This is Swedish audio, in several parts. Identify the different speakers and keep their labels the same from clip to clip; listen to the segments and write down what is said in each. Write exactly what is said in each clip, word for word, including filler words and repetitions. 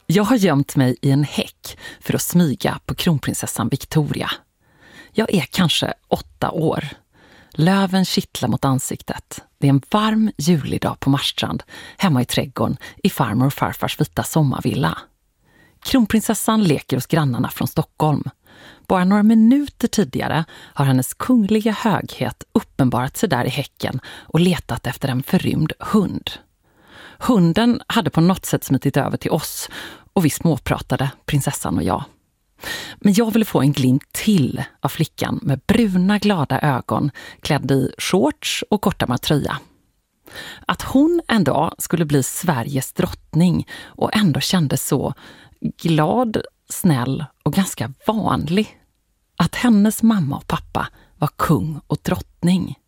Speaker 1: Jag har gömt mig i en häck för att smyga på kronprinsessan Victoria. Jag är kanske åtta år. Löven kittlar mot ansiktet. Det är en varm julidag på Marstrand, hemma i trädgården i farmor och farfars vita sommarvilla. Kronprinsessan leker hos grannarna från Stockholm. Bara några minuter tidigare har hennes kungliga höghet uppenbarat sig där i häcken och letat efter en förrymd hund. Hunden hade på något sätt smitit över till oss och vi småpratade, prinsessan och jag. Men jag ville få en glimt till av flickan med bruna glada ögon, klädd i shorts och kortärmad tröja. Att hon en dag skulle bli Sveriges drottning och ändå kände så glad, snäll och ganska vanlig. Att hennes mamma och pappa var kung och drottning.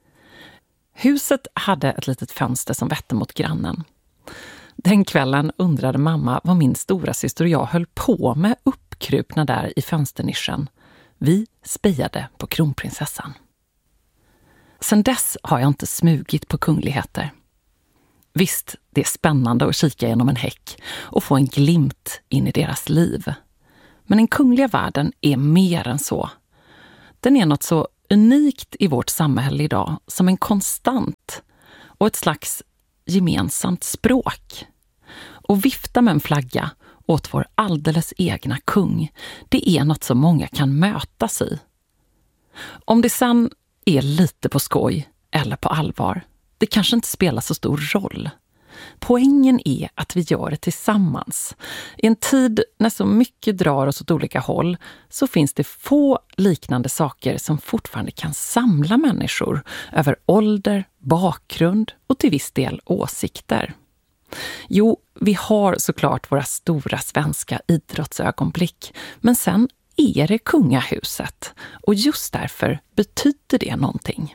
Speaker 1: Huset hade ett litet fönster som vette mot grannen. Den kvällen undrade mamma vad min stora syster och jag höll på med uppkrupna där i fönsternischen. Vi spejade på kronprinsessan. Sen dess har jag inte smugit på kungligheter. Visst, det är spännande att kika genom en häck och få en glimt in i deras liv. Men den kungliga världen är mer än så. Den är något så unikt i vårt samhälle idag som en konstant och ett slags gemensamt språk. Och vifta med en flagga åt vår alldeles egna kung, det är något som många kan mötas i. Om det sen är lite på skoj eller på allvar, det kanske inte spelar så stor roll. Poängen är att vi gör det tillsammans. I en tid när så mycket drar oss åt olika håll så finns det få liknande saker som fortfarande kan samla människor över ålder, bakgrund och till viss del åsikter. Jo, vi har såklart våra stora svenska idrottsögonblick, men sen är det kungahuset och just därför betyder det någonting.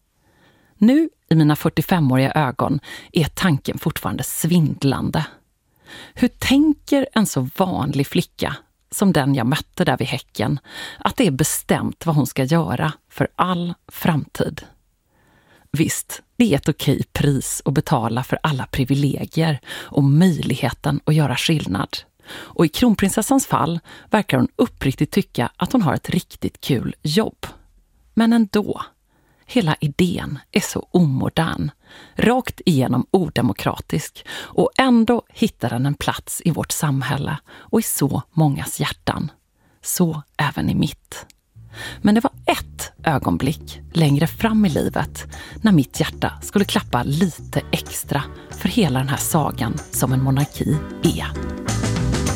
Speaker 1: Nu i mina fyrtiofemåriga ögon är tanken fortfarande svindlande. Hur tänker en så vanlig flicka som den jag mötte där vid häcken att det är bestämt vad hon ska göra för all framtid? Visst, det är ett okej pris att betala för alla privilegier och möjligheten att göra skillnad. Och i kronprinsessans fall verkar hon uppriktigt tycka att hon har ett riktigt kul jobb. Men ändå, hela idén är så omodern, rakt igenom odemokratisk och ändå hittar den en plats i vårt samhälle och i så mångas hjärtan. Så även i mitt. Men det var ett ögonblick längre fram i livet när mitt hjärta skulle klappa lite extra för hela den här sagan som en monarki är.